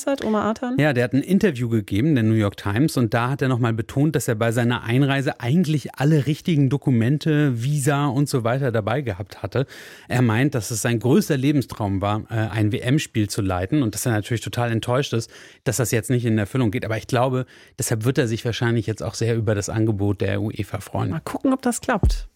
hat, Omar Atan? Ja, der hat ein Interview gegeben, der New York Times, und da hat er nochmal betont, dass er bei seiner Einreise eigentlich alle richtigen Dokumente, Visa und so weiter dabei gehabt hatte. Er meint, dass es sein größter Lebenstraum war, ein WM-Spiel zu leiten und dass er natürlich total enttäuscht ist, dass das jetzt nicht in Erfüllung geht. Aber ich glaube, deshalb wird er sich wahrscheinlich jetzt auch sehr über das Angebot der UEFA freuen. Mal gucken, ob das klappt.